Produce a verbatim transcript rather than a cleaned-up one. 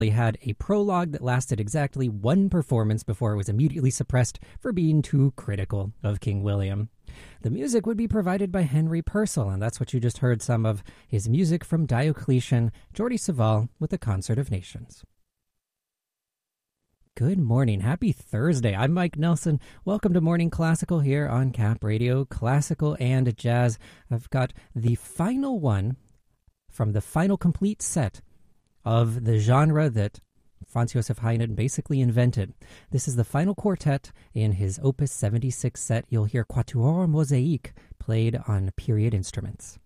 had a prologue that lasted exactly one performance before it was immediately suppressed for being too critical of King William. The music would be provided by Henry Purcell, and that's what you just heard, some of his music from Diocletian, Jordi Savall with the Concert of Nations. Good morning. Happy Thursday. I'm Mike Nelson. Welcome to Morning Classical here on Cap Radio, classical and jazz. I've got the final one from the final complete set of the genre that Franz Josef Haydn basically invented. This is the final quartet in his Opus seventy-six set. You'll hear Quatuor Mosaïque played on period instruments.